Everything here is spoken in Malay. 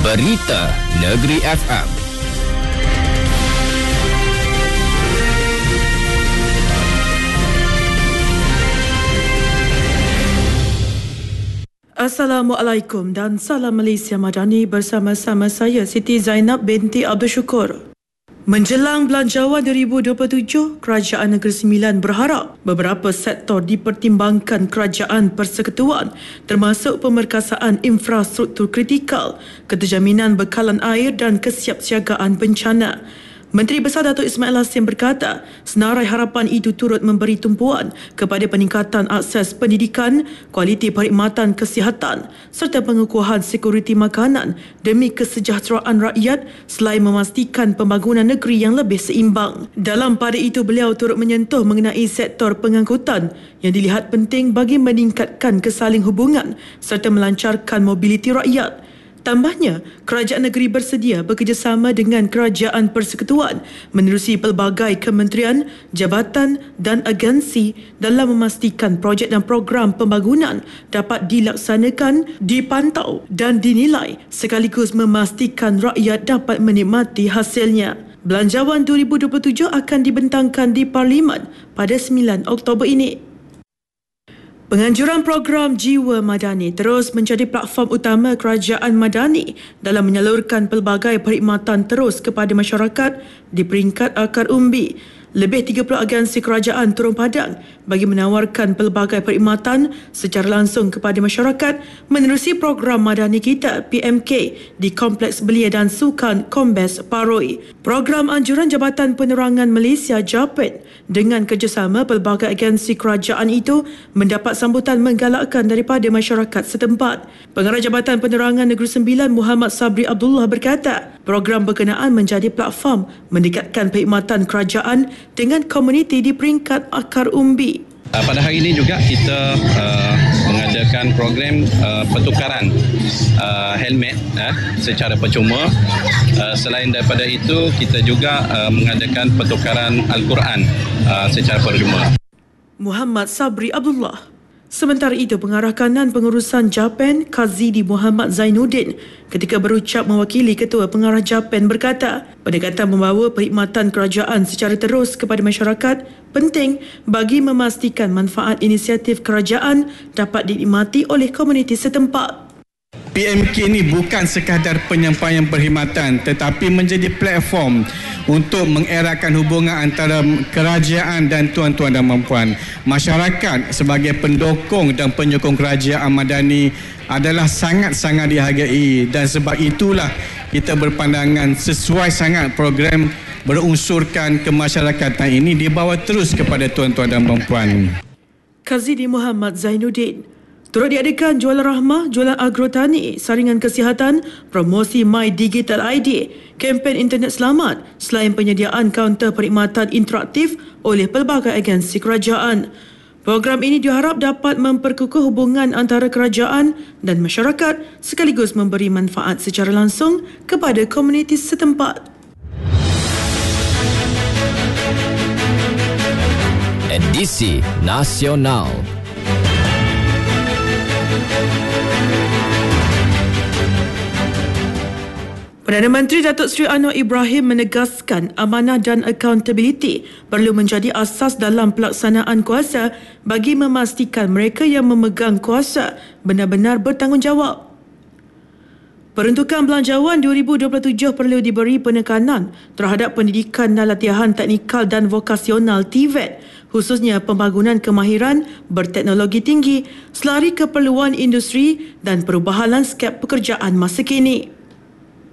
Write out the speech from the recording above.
Berita Negeri FM. Assalamualaikum dan salam Malaysia Madani, bersama-sama saya Siti Zainab binti Abdul Syukur. Menjelang Belanjawan 2027, Kerajaan Negeri Sembilan berharap beberapa sektor dipertimbangkan Kerajaan Persekutuan, termasuk pemerkasaan infrastruktur kritikal, keterjaminan bekalan air dan kesiapsiagaan bencana. Menteri Besar Datuk Ismail Hassin berkata, senarai harapan itu turut memberi tumpuan kepada peningkatan akses pendidikan, kualiti perkhidmatan kesihatan serta pengukuhan sekuriti makanan demi kesejahteraan rakyat selain memastikan pembangunan negeri yang lebih seimbang. Dalam pada itu, beliau turut menyentuh mengenai sektor pengangkutan yang dilihat penting bagi meningkatkan kesaling hubungan serta melancarkan mobiliti rakyat. Tambahnya, kerajaan negeri bersedia bekerjasama dengan Kerajaan Persekutuan menerusi pelbagai kementerian, jabatan dan agensi dalam memastikan projek dan program pembangunan dapat dilaksanakan, dipantau dan dinilai sekaligus memastikan rakyat dapat menikmati hasilnya. Belanjawan 2027 akan dibentangkan di Parlimen pada 9 Oktober ini. Penganjuran program Jiwa Madani terus menjadi platform utama Kerajaan Madani dalam menyalurkan pelbagai perkhidmatan terus kepada masyarakat di peringkat akar umbi. Lebih 30 agensi kerajaan turun padang bagi menawarkan pelbagai perkhidmatan secara langsung kepada masyarakat menerusi program Madani Kita PMK di Kompleks Belia dan Sukan Kombes Paroi. Program anjuran Jabatan Penerangan Malaysia JAPEN dengan kerjasama pelbagai agensi kerajaan itu mendapat sambutan menggalakkan daripada masyarakat setempat. Pengarah Jabatan Penerangan Negeri Sembilan Muhammad Sabri Abdullah berkata, program berkenaan menjadi platform mendekatkan perkhidmatan kerajaan dengan komuniti di peringkat akar umbi. Pada hari ini juga kita mengadakan program pertukaran helmet secara percuma. Selain daripada itu, kita juga mengadakan pertukaran Al-Quran secara percuma. Muhammad Sabri Abdullah. Sementara itu, Pengarah Kanan Pengurusan JAPEN Kazidi Muhammad Zainuddin ketika berucap mewakili Ketua Pengarah JAPEN berkata, pendekatan membawa perkhidmatan kerajaan secara terus kepada masyarakat penting bagi memastikan manfaat inisiatif kerajaan dapat dinikmati oleh komuniti setempat. PMK ini bukan sekadar penyampaian perkhidmatan tetapi menjadi platform untuk mengeratkan hubungan antara kerajaan dan tuan-tuan dan puan-puan. Masyarakat sebagai pendukung dan penyokong kerajaan Madani adalah sangat-sangat dihargai dan sebab itulah kita berpandangan sesuai sangat program berunsurkan kemasyarakatan ini dibawa terus kepada tuan-tuan dan puan-puan. Kazidi Muhammad Zainuddin. Turut diadakan jualan rahmah, jualan agrotani, saringan kesihatan, promosi My Digital ID, kempen internet selamat selain penyediaan kaunter perkhidmatan interaktif oleh pelbagai agensi kerajaan. Program ini diharap dapat memperkukuh hubungan antara kerajaan dan masyarakat sekaligus memberi manfaat secara langsung kepada komuniti setempat. Edisi Nasional. Perdana Menteri Datuk Seri Anwar Ibrahim menegaskan amanah dan accountability perlu menjadi asas dalam pelaksanaan kuasa bagi memastikan mereka yang memegang kuasa benar-benar bertanggungjawab. Peruntukan Belanjawan 2027 perlu diberi penekanan terhadap pendidikan dan latihan teknikal dan vokasional TVET, khususnya pembangunan kemahiran berteknologi tinggi selari keperluan industri dan perubahan lanskap pekerjaan masa kini.